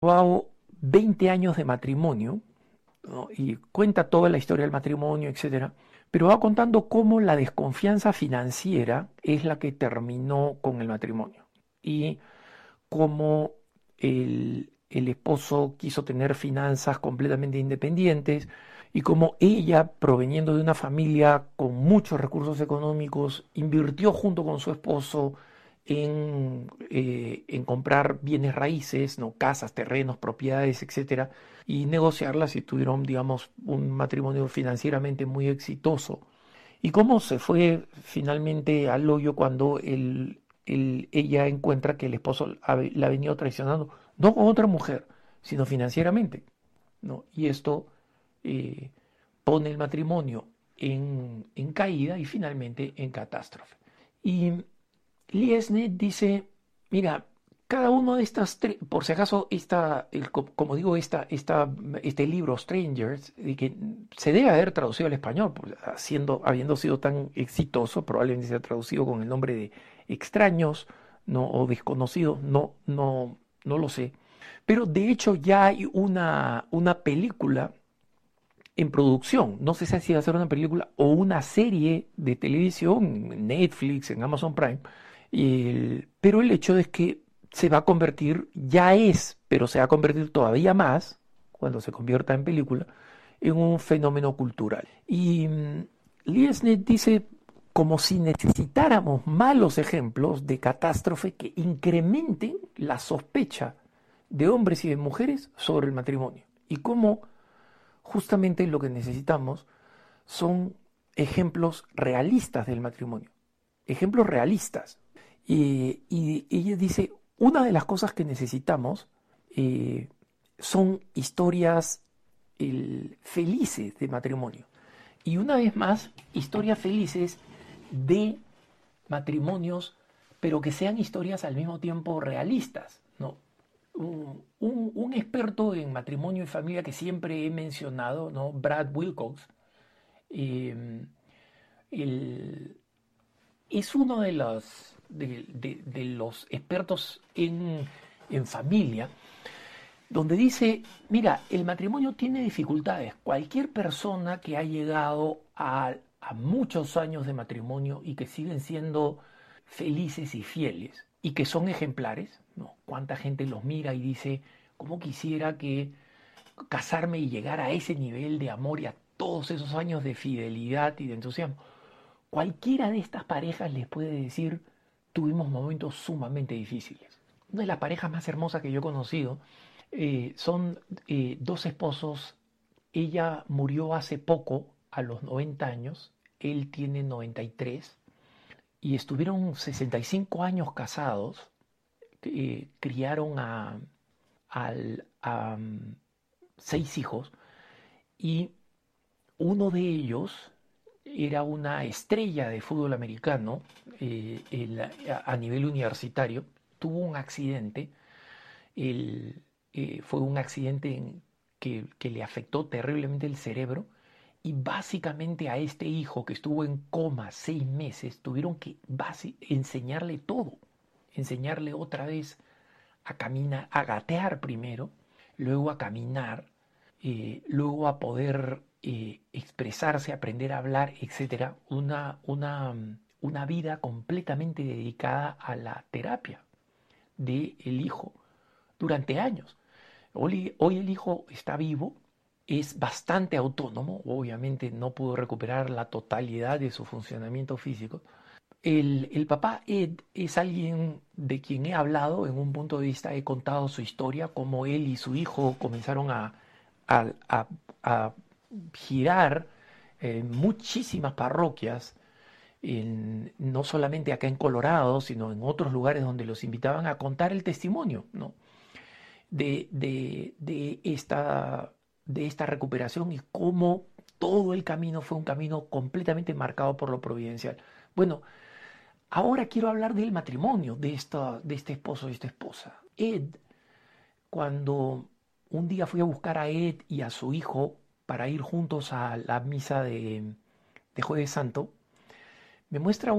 Llevado 20 años de matrimonio, ¿no? Y cuenta toda la historia del matrimonio, etcétera, pero va contando cómo la desconfianza financiera es la que terminó con el matrimonio y cómo el esposo quiso tener finanzas completamente independientes y cómo ella, proveniendo de una familia con muchos recursos económicos, invirtió junto con su esposo en comprar bienes raíces, ¿no? Casas, terrenos, propiedades, etcétera, y negociarlas y tuvieron, digamos, un matrimonio financieramente muy exitoso. Y cómo se fue finalmente al hoyo cuando ella encuentra que el esposo la ha venido traicionando, no con otra mujer, sino financieramente, ¿no? Y esto eh, pone el matrimonio en caída y finalmente en catástrofe. Y Liesnet dice, mira, cada uno de estas tres, por si acaso, como digo, este libro, Strangers, de que se debe haber traducido al español, pues, habiendo sido tan exitoso, probablemente se ha traducido con el nombre de Extraños, ¿no? O Desconocidos, no lo sé. Pero de hecho ya hay una película en producción. No sé si va a ser una película o una serie de televisión, en Netflix, en Amazon Prime. Pero el hecho es que se va a convertir, ya es, pero se va a convertir todavía más, cuando se convierta en película, en un fenómeno cultural. Y Liesnet dice como si necesitáramos malos ejemplos de catástrofe que incrementen la sospecha de hombres y de mujeres sobre el matrimonio. Y cómo justamente lo que necesitamos son ejemplos realistas del matrimonio, ejemplos realistas. Y ella dice, una de las cosas que necesitamos eh, son historias felices de matrimonio. Y una vez más, historias felices de matrimonios, pero que sean historias al mismo tiempo realistas, ¿no? Un experto en matrimonio y familia que siempre he mencionado, ¿no? Brad Wilcox, eh, el- es uno de los expertos en familia, donde dice, mira, el matrimonio tiene dificultades. Cualquier persona que ha llegado a muchos años de matrimonio y que siguen siendo felices y fieles y que son ejemplares, ¿no? ¿Cuánta gente los mira y dice, cómo quisiera que casarme y llegar a ese nivel de amor y a todos esos años de fidelidad y de entusiasmo? Cualquiera de estas parejas les puede decir, tuvimos momentos sumamente difíciles. Una de las parejas más hermosas que yo he conocido son dos esposos. Ella murió hace poco, a los 90 años, él tiene 93, y estuvieron 65 años casados, criaron a 6 hijos, y uno de ellos era una estrella de fútbol americano a nivel universitario, tuvo un accidente, el, fue un accidente que le afectó terriblemente el cerebro y básicamente a este hijo que estuvo en coma 6 meses tuvieron que enseñarle todo, enseñarle otra vez a caminar, a gatear primero, luego a caminar, luego a poder expresarse, aprender a hablar, etcétera, una vida completamente dedicada a la terapia del hijo durante años. Hoy el hijo está vivo, es bastante autónomo, obviamente no pudo recuperar la totalidad de su funcionamiento físico. El papá Ed es alguien de quien he hablado en un punto de vista, he contado su historia, cómo él y su hijo comenzaron a, a- a girar muchísimas parroquias, no solamente acá en Colorado, sino en otros lugares donde los invitaban a contar el testimonio, ¿no? de esta recuperación y cómo todo el camino fue un camino completamente marcado por lo providencial. Bueno, ahora quiero hablar del matrimonio de este esposo y esta esposa. Ed, cuando un día fui a buscar a Ed y a su hijo para ir juntos a la misa de Jueves Santo, me muestra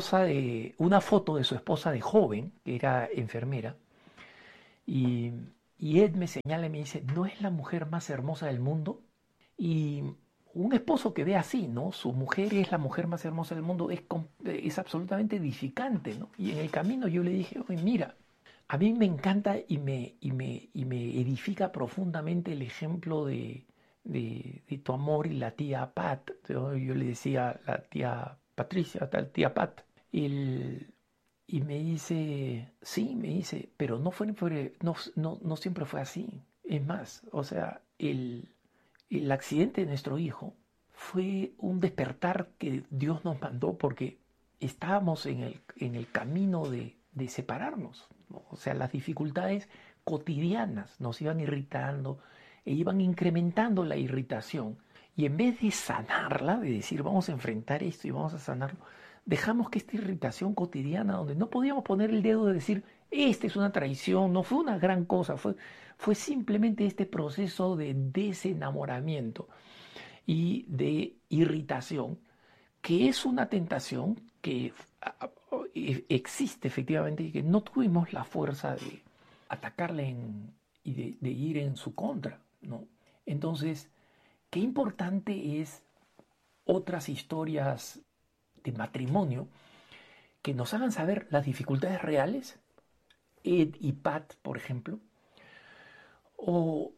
una foto de su esposa de joven, que era enfermera, y Y Ed me señala y me dice, ¿no es la mujer más hermosa del mundo? Y un esposo que ve así, ¿no? Su mujer es la mujer más hermosa del mundo, es absolutamente edificante, ¿no? Y en el camino yo le dije, oye, mira, a mí me encanta y me edifica profundamente el ejemplo de tu amor y la tía Pat. Yo le decía la tía Patricia, tal tía Pat. Y me dice, sí, me dice, pero no siempre fue así. Es más, o sea, el accidente de nuestro hijo fue un despertar que Dios nos mandó porque estábamos en el camino de separarnos, ¿no? O sea, las dificultades cotidianas nos iban irritando e iban incrementando la irritación. Y en vez de sanarla, de decir vamos a enfrentar esto y vamos a sanarlo, dejamos que esta irritación cotidiana, donde no podíamos poner el dedo de decir, esta es una traición, no fue una gran cosa, fue simplemente este proceso de desenamoramiento y de irritación, que es una tentación que existe efectivamente y que no tuvimos la fuerza de atacarle y de ir en su contra, ¿no? Entonces, qué importante es otras historias de matrimonio que nos hagan saber las dificultades reales, Ed y Pat, por ejemplo, o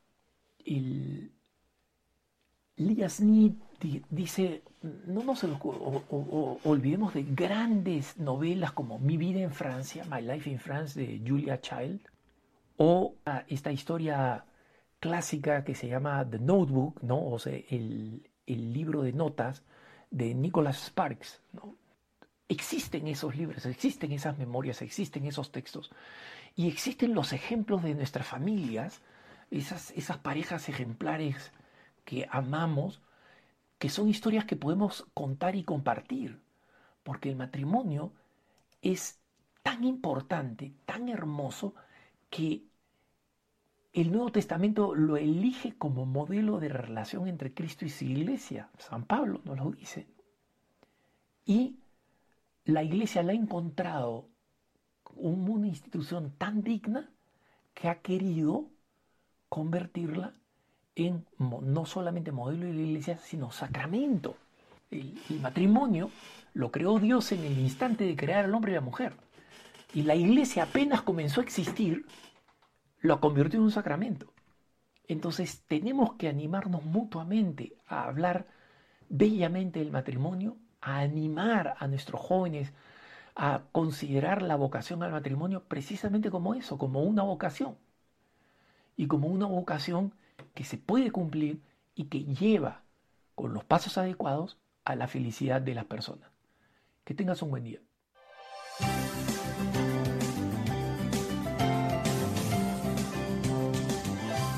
Leah Smith dice, no nos olvidemos de grandes novelas como Mi vida en Francia, My Life in France de Julia Child, o esta historia clásica que se llama The Notebook, ¿no? O sea, el libro de notas de Nicholas Sparks, ¿no? Existen esos libros, existen esas memorias, existen esos textos y existen los ejemplos de nuestras familias, esas parejas ejemplares que amamos, que son historias que podemos contar y compartir, porque el matrimonio es tan importante, tan hermoso, que el Nuevo Testamento lo elige como modelo de relación entre Cristo y su iglesia. San Pablo nos lo dice. Y la iglesia la ha encontrado una institución tan digna que ha querido convertirla en no solamente modelo de la iglesia, sino sacramento. El matrimonio lo creó Dios en el instante de crear al hombre y la mujer. Y la iglesia apenas comenzó a existir, lo convirtió en un sacramento. Entonces tenemos que animarnos mutuamente a hablar bellamente del matrimonio, a animar a nuestros jóvenes a considerar la vocación al matrimonio precisamente como eso, como una vocación. Y como una vocación que se puede cumplir y que lleva con los pasos adecuados a la felicidad de las personas. Que tengas un buen día.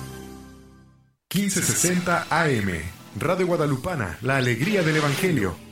AM, Radio Guadalupana, la alegría del Evangelio.